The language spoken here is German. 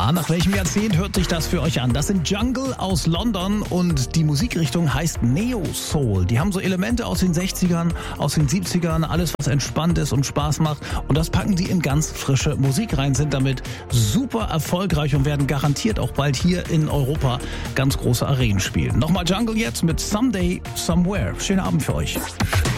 Ja, nach welchem Jahrzehnt hört sich das für euch an? Das sind Jungle aus London und die Musikrichtung heißt Neo Soul. Die haben so Elemente aus den 60ern, aus den 70ern, alles was entspannt ist und Spaß macht. Und das packen die in ganz frische Musik rein, sind damit super erfolgreich und werden garantiert auch bald hier in Europa ganz große Arenen spielen. Nochmal Jungle jetzt mit Someday, Somewhere. Schönen Abend für euch.